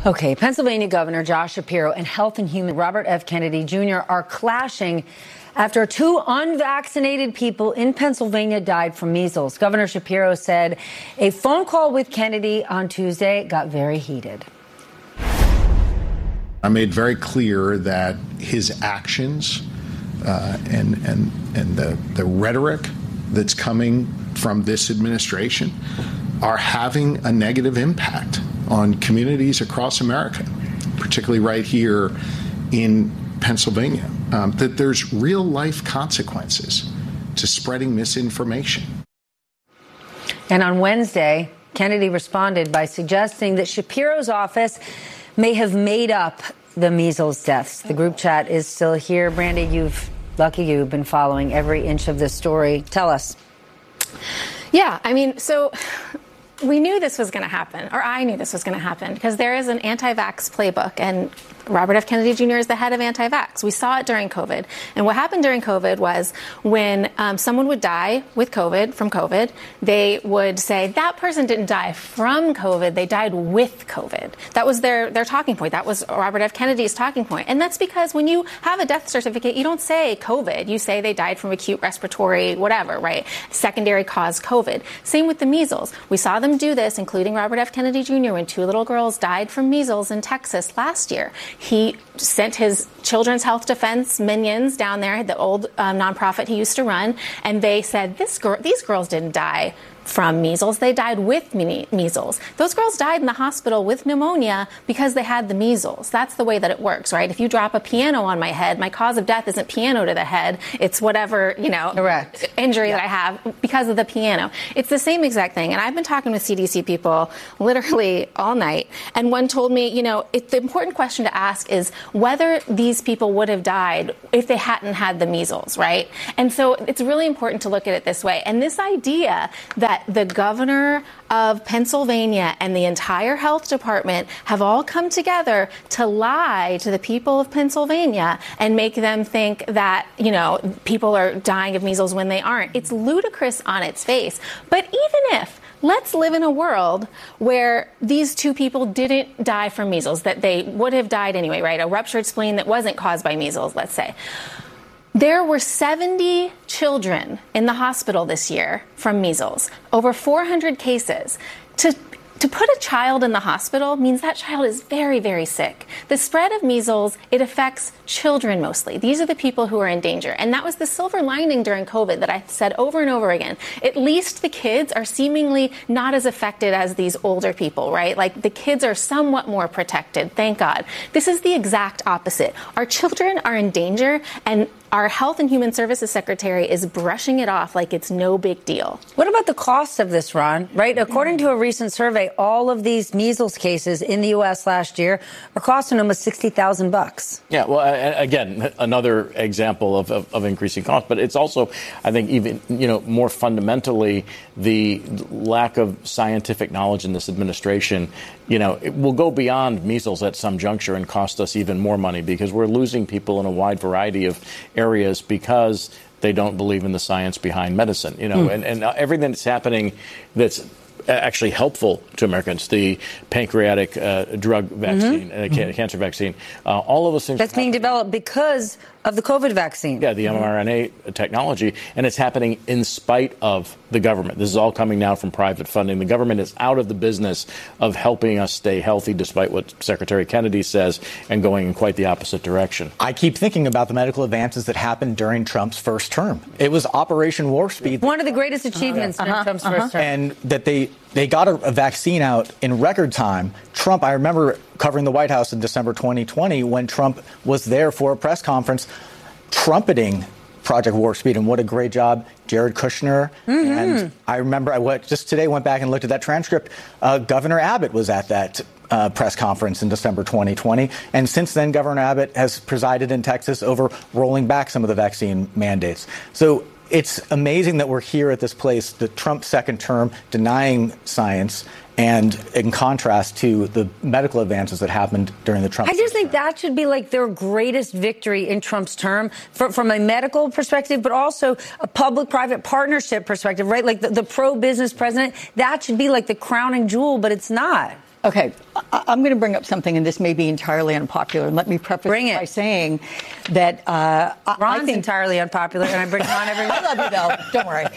Okay, Pennsylvania Governor Josh Shapiro and Health and Human Robert F. Kennedy Jr. are clashing after two unvaccinated people in Pennsylvania died from measles. Governor Shapiro said a phone call with Kennedy on Tuesday got very heated. I made very clear that his actions and the rhetoric that's coming from this administration are having a negative impact on communities across America, particularly right here in Pennsylvania, that there's real life consequences to spreading misinformation. And on Wednesday, Kennedy responded by suggesting that Shapiro's office may have made up the measles deaths. The group chat is still here. Brandy, lucky you've been following every inch of this story. Tell us. Yeah, I mean, so we knew this was going to happen, or I knew this was going to happen, because there is an anti-vax playbook, and Robert F. Kennedy Jr. is the head of anti-vax. We saw it during COVID. And what happened during COVID was when someone would die with COVID, from COVID, they would say, that person didn't die from COVID, they died with COVID. That was their talking point. That was Robert F. Kennedy's talking point. And that's because when you have a death certificate, you don't say COVID. You say they died from acute respiratory whatever, right? Secondary cause COVID. Same with the measles. We saw them do this, including Robert F. Kennedy Jr., when two little girls died from measles in Texas last year. He sent his Children's Health Defense minions down there, the old nonprofit he used to run, and they said, these girls didn't die from measles. They died with measles. Those girls died in the hospital with pneumonia because they had the measles. That's the way that it works, right? If you drop a piano on my head, my cause of death isn't piano to the head. It's whatever, Correct. injury that I have because of the piano. It's the same exact thing. And I've been talking with CDC people literally all night. And one told me, the important question to ask is whether these people would have died if they hadn't had the measles, right? And so it's really important to look at it this way. And this idea that the governor of Pennsylvania and the entire health department have all come together to lie to the people of Pennsylvania and make them think that, people are dying of measles when they aren't. It's ludicrous on its face. But even if, let's live in a world where these two people didn't die from measles, that they would have died anyway, right? A ruptured spleen that wasn't caused by measles, let's say. There were 70 children in the hospital this year from measles, over 400 cases. To put a child in the hospital means that child is very, very sick. The spread of measles, it affects children mostly. These are the people who are in danger. And that was the silver lining during COVID that I said over and over again. At least the kids are seemingly not as affected as these older people, right? Like the kids are somewhat more protected, thank God. This is the exact opposite. Our children are in danger, and our Health and Human Services Secretary is brushing it off like it's no big deal. What about the cost of this, Ron? Right? According to a recent survey, all of these measles cases in the U.S. last year are costing almost $60,000. Yeah, well, again, another example of increasing costs. But it's also, I think, even, more fundamentally, the lack of scientific knowledge in this administration. It will go beyond measles at some juncture and cost us even more money because we're losing people in a wide variety of areas because they don't believe in the science behind medicine, and everything that's happening that's actually helpful to Americans, the pancreatic drug vaccine, cancer vaccine, all of those things. That's being developed because of the COVID vaccine. Yeah, the mRNA technology, and it's happening in spite of the government. This is all coming now from private funding. The government is out of the business of helping us stay healthy, despite what Secretary Kennedy says, and going in quite the opposite direction. I keep thinking about the medical advances that happened during Trump's first term. It was Operation Warp Speed. One of the greatest achievements during Trump's first term. And that they got a vaccine out in record time. Trump, I remember covering the White House in December 2020 when Trump was there for a press conference trumpeting Project Warp Speed, and what a great job Jared Kushner. And I remember I just today went back and looked at that transcript. Governor Abbott was at that press conference in December 2020. And since then, Governor Abbott has presided in Texas over rolling back some of the vaccine mandates. So it's amazing that we're here at this place, the Trump second term, denying science, and in contrast to the medical advances that happened during the Trump. I just think that should be like their greatest victory in Trump's term from a medical perspective, but also a public-private partnership perspective, right? Like the pro-business president, that should be like the crowning jewel, but it's not. Okay, I'm going to bring up something, and this may be entirely unpopular. And let me preface it by saying that Ron's entirely unpopular, and I bring him on every week. I love you, though. Don't worry.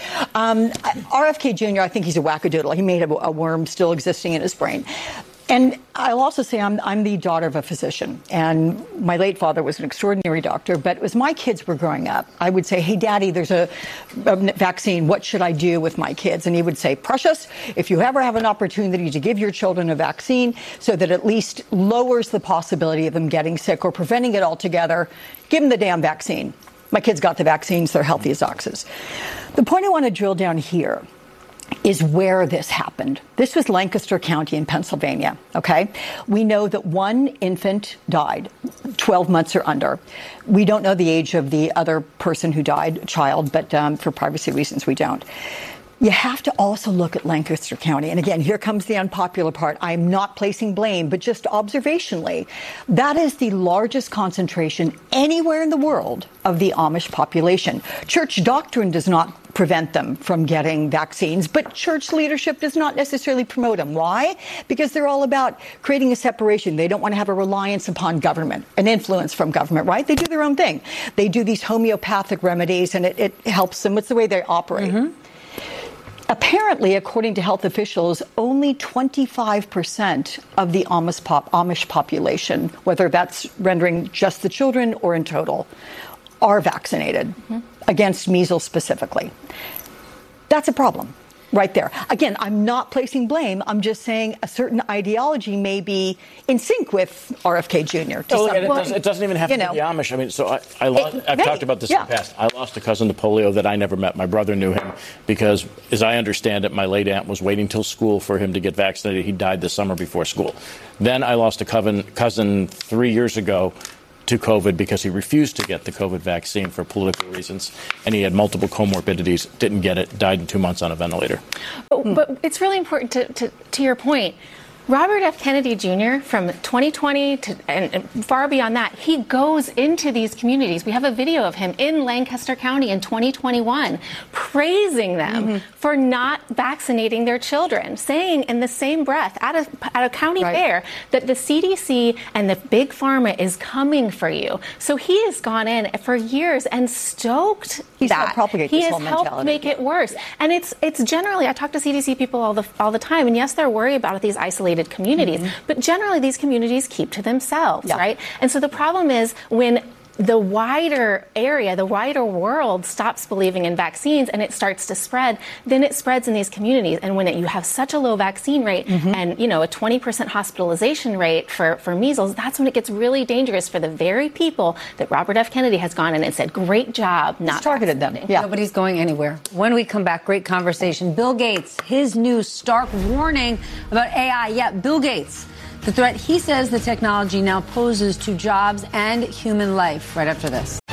RFK Jr., I think he's a wackadoodle. He may have a worm still existing in his brain. And I'll also say I'm the daughter of a physician, and my late father was an extraordinary doctor. But as my kids were growing up, I would say, hey, Daddy, there's a vaccine. What should I do with my kids? And he would say, Precious, if you ever have an opportunity to give your children a vaccine so that at least lowers the possibility of them getting sick or preventing it altogether, give them the damn vaccine. My kids got the vaccines. They're healthy as oxes. The point I want to drill down here is where this happened. This was Lancaster County in Pennsylvania, okay? We know that one infant died, 12 months or under. We don't know the age of the other person who died, child, but for privacy reasons, we don't. You have to also look at Lancaster County. And again, here comes the unpopular part. I'm not placing blame, but just observationally, that is the largest concentration anywhere in the world of the Amish population. Church doctrine does not prevent them from getting vaccines, but church leadership does not necessarily promote them. Why? Because they're all about creating a separation. They don't want to have a reliance upon government, an influence from government, right? They do their own thing. They do these homeopathic remedies, and it helps them. It's the way they operate. Mm-hmm. Apparently, according to health officials, only 25% of the Amish population, whether that's rendering just the children or in total, are vaccinated against measles specifically. That's a problem right there. Again, I'm not placing blame. I'm just saying a certain ideology may be in sync with RFK Jr. It doesn't even have to be the Amish. I mean, so I've talked about this in the past. I lost a cousin to polio that I never met. My brother knew him because, as I understand it, my late aunt was waiting till school for him to get vaccinated. He died the summer before school. Then I lost a cousin 3 years ago to COVID because he refused to get the COVID vaccine for political reasons, and he had multiple comorbidities, didn't get it, died in 2 months on a ventilator. But it's really important to your point. Robert F. Kennedy Jr. from 2020 and far beyond that, he goes into these communities. We have a video of him in Lancaster County in 2021 praising them for not vaccinating their children, saying in the same breath at a county fair that the CDC and the big pharma is coming for you. So he has gone in for years and stoked He's helped propagate he this has whole helped mentality. make it worse. And it's generally, I talk to CDC people all the time, and yes, they're worried about these isolated communities, but generally these communities keep to themselves, right? And so the problem is when the wider area, the wider world stops believing in vaccines and it starts to spread, then it spreads in these communities. And when you have such a low vaccine rate and, a 20% hospitalization rate for measles, that's when it gets really dangerous for the very people that Robert F. Kennedy has gone in and said, great job, not targeted them. Yeah. Nobody's going anywhere. When we come back, great conversation. Bill Gates, his new stark warning about AI. Yeah, Bill Gates. The threat he says the technology now poses to jobs and human life. Right after this.